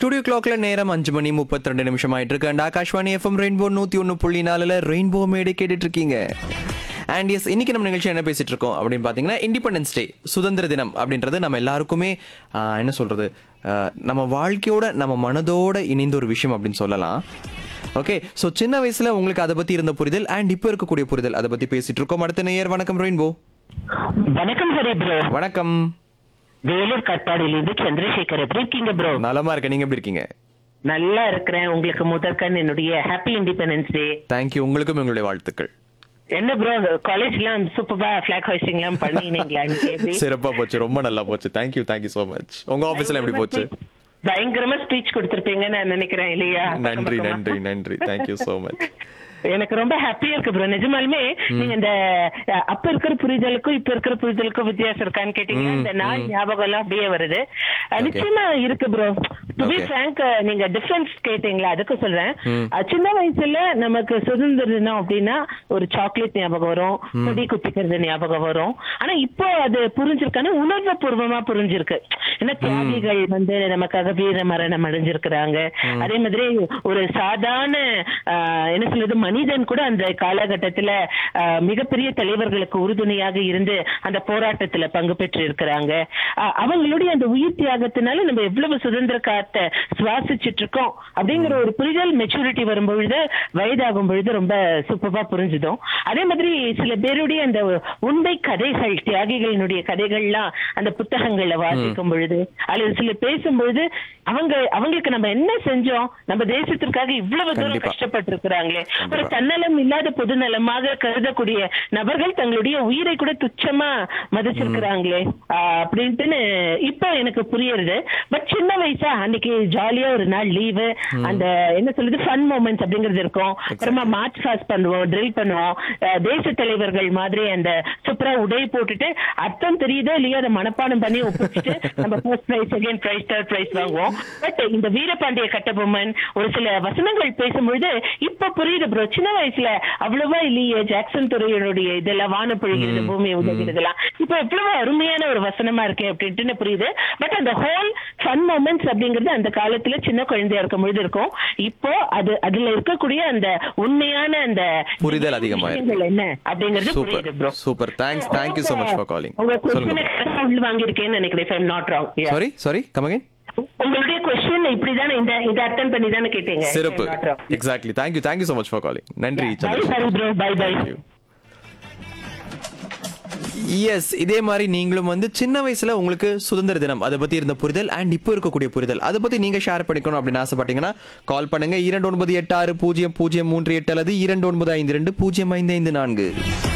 Studio கிளாக்ல நேரம் 5:32 ஆயிட்டு இருக்கு. And Akashvani FM rainbow 101.4 rainbow மேடை கேட்டுட்டு இருக்கீங்க. அண்ட் எஸ், இன்னைக்கு நம்ம நிகழ்ச்சி என்ன பேசிட்டு இருக்கோம் அப்படின்னு பாத்தீங்கன்னா, இண்டிபெண்டன்ஸ் டே, சுதந்திர தினம் அப்படின்றது நம்ம எல்லாருக்குமே என்ன சொல்றது, நம்ம வாழ்க்கையோட நம்ம மனதோட இணைந்த ஒரு விஷயம் அப்படின்னு சொல்லலாம். ஓகே, ஸோ சின்ன வயசுல உங்களுக்கு அதை பத்தி இருந்த புரிதல் அண்ட் இப்போ இருக்கக்கூடிய புரிதல் அதை பத்தி பேசிட்டு இருக்கோம். அடுத்த நேயர், வணக்கம் ரெயின்போ. வணக்கம் ஹரி ப்ரோ. வணக்கம். வேலூர் கட்பாடியிலிருந்து சந்திரசேகர். எப்படி இருக்கீங்க ப்ரோ? நலமா இருக்கேன், நீங்க எப்படி இருக்கீங்க? நல்லா இருக்கிறேன். உங்களுக்கு முதற்கண் என்னுடைய ஹாப்பி இண்டிபெண்டன்ஸ் டே. தேங்க்யூ, உங்களுக்கும் எங்களுடைய வாழ்த்துக்கள். என்ன ப்ரோ, காலேஜ் எல்லாம் சூப்பரா பிளாக் ஹாய்ஸ்டிங் எல்லாம் பண்ணினீங்களா? சிறப்பா போச்சு, ரொம்ப நல்லா போச்சு. Thank you so much. உங்க ஆபீஸ்ல எப்படி போச்சு? பயங்கரமா ஸ்பீச் கொடுத்திருப்பீங்கன்னு நான் நினைக்கிறேன் இல்லையா? நன்றி தேங்க்யூ சோ மச். எனக்கு ரொம்ப ஹாப்பியா இருக்கு ப்ரோ. நிஜமாலுமே நீங்க இந்த அப்ப இருக்கிற புரிதலுக்கும் இப்ப இருக்கிற புரிதலுக்கும் வித்தியாசம் இருக்கான்னு கேட்டீங்கன்னா, இந்த நாள் ஞாபகம் எல்லாம் அப்படியே வருது. நிச்சயமா இருக்கு ப்ரோ. டு பி ஃபிராங்க், நீங்க டிஃபரன்ஸ் கேட்டீங்களா, அதுக்கு சொல்றேன். சின்ன வயசுல நமக்கு சுதந்திர தினம் அப்படின்னா ஒரு சாக்லேட் ஞாபகம் வரும், கொடி குத்திக்கிறது ஞாபகம் வரும். ஆனா இப்போ அது புரிஞ்சிருக்கான உணர்வு பூர்வமா புரிஞ்சிருக்கு. ஏன்னா தியாகிகள் வந்து நமக்காக வீர மரணம் அடைஞ்சிருக்கிறாங்க. அதே மாதிரி ஒரு சாதாரண என்ன சொல்றது, மனிதன் கூட அந்த காலகட்டத்துல மிகப்பெரிய தலைவர்களுக்கு உறுதுணையாக இருந்து அந்த போராட்டத்துல பங்கு பெற்று இருக்கிறாங்க. அவங்களுடைய அந்த உயிர் தியாகத்தினால நம்ம எவ்வளவு சுதந்திர காத்தை சுவாசிச்சுட்டு இருக்கோம் அப்படிங்கிற ஒரு புரிதல் மெச்சூரிட்டி வரும்பொழுது, வயதாகும் பொழுது ரொம்ப சூப்பரா புரிஞ்சுதும். அதே மாதிரி சில பேருடைய அந்த உண்மை கதைகள், தியாகிகளினுடைய கதைகள்லாம் அந்த புத்தகங்கள்ல வாசிக்கும் பொழுது அல்லது சில பேசும்பொழுது அவங்களுக்கு நம்ம என்ன செஞ்சோம், நம்ம தேசத்திற்காக இவ்வளவு தூரம் கஷ்டப்பட்டு இருக்கிறாங்களே, ஒரு தன்னலம் இல்லாத பொதுநலமாக கருதக்கூடிய நபர்கள் தங்களுடைய உயிரை கூட துச்சமா மதிச்சிருக்கிறாங்களே அப்படின்ட்டு இப்ப எனக்கு புரியுது. பட் சின்ன வயசா அன்னைக்கு ஜாலியா ஒரு நாள் லீவு, அந்த என்ன சொல்றது ஃபன் மூமெண்ட்ஸ் அப்படிங்கிறது இருக்கும். அப்புறமா மார்ச் பாஸ் பண்ணுவோம், ட்ரில் பண்ணுவோம். தேச தலைவர்கள் மாதிரி அந்த சூப்பரா உடை போட்டுட்டு அர்த்தம் தெரியுதோ இல்லையோ அதை மனப்பாடம் பண்ணி ஒப்பிச்சுட்டு நம்ம first prize, second prize, third prize வாங்குவோம். பட் இந்த வீரபாண்டிய கட்டபொம்மன் ஒரு சில வசனங்கள் பேசும்பொழுது இப்ப புரியுது ப்ரோ. சின்ன வயசுல அவ்வளவா இல்லையே ஜாக்சன் துறையினுடைய இதெல்லாம் வான பொழிகிறது, பூமியை உதவுகிறதுலாம் இப்ப எவ்வளவு அருமையான ஒரு வசனமா இருக்கு அப்படின்ட்டு புரியுது. பட் அந்த ஹோல் ஃபன் மொமெண்ட்ஸ் அப்படிங்கிறது அந்த காலத்துல சின்ன குழந்தையா இருக்கும் பொழுது இருக்கும். இப்போ அதுல இருக்கக்கூடிய அந்த உண்மையான அந்த புரிதல் அதிகமா என்ன அப்படிங்கிறது புரியுது bro. Super, thank you so much for calling. உங்க क्वेश्चन உள்ள வாங்கி இருக்கேன்னு நினைக்கிறேன், if I'm not wrong. sorry come again. உங்களுடைய क्वेश्चन இப்படிதானே இந்த அட்டெண்ட் பண்ணி தானே கேட்டீங்க? சிறப்பு, exactly. Thank you so much for calling. நன்றி. பை. எஸ், இதே மாதிரி நீங்களும் வந்து சின்ன வயசுல உங்களுக்கு சுதந்திர தினம் அதை பத்தி இருந்த புரிதல் அண்ட் இப்போ இருக்கக்கூடிய புரிதல் அதை பத்தி நீங்க ஷேர் பண்ணிக்கணும் அப்படின்னு ஆசைப்பட்டீங்கன்னா கால் பண்ணுங்க 29860038 அல்லது 29520554.